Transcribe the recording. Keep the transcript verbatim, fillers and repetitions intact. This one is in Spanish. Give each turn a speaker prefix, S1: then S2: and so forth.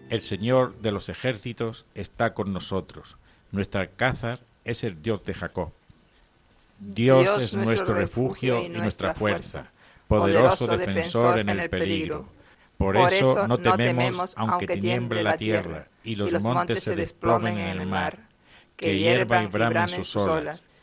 S1: El Señor de los ejércitos está con nosotros. Nuestro alcázar es el Dios de Jacob. Dios, Dios es nuestro refugio y nuestra fuerza, poderoso defensor en el peligro. Por eso no tememos, aunque tiemble la tierra y los montes se desplomen en el mar, que hiervan y bramen sus olas,